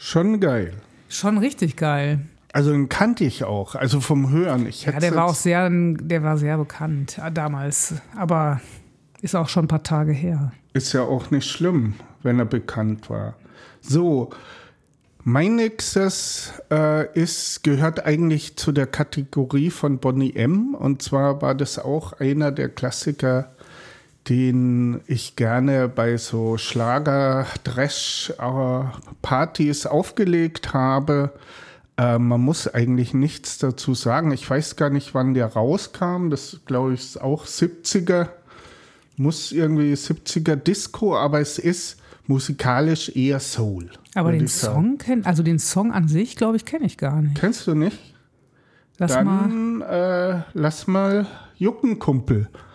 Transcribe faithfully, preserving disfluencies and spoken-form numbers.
Schon geil. Schon richtig geil. Also den kannte ich auch, also vom Hören. Ich Ja, der war auch sehr, der war sehr bekannt damals, aber ist auch schon ein paar Tage her. Ist ja auch nicht schlimm, wenn er bekannt war. So, mein nächstes äh, ist, gehört eigentlich zu der Kategorie von Boney M. Und zwar war das auch einer der Klassiker, den ich gerne bei so Schlager-Thrash-Partys aufgelegt habe. Äh, man muss eigentlich nichts dazu sagen. Ich weiß gar nicht, wann der rauskam. Das, glaube ich, ist auch siebziger. Muss irgendwie siebziger Disco, aber es ist musikalisch eher Soul. Aber den Song kenn, also den Song an sich, glaube ich, kenne ich gar nicht. Kennst du nicht? Lass Dann mal. Äh, lass mal jucken, Kumpel.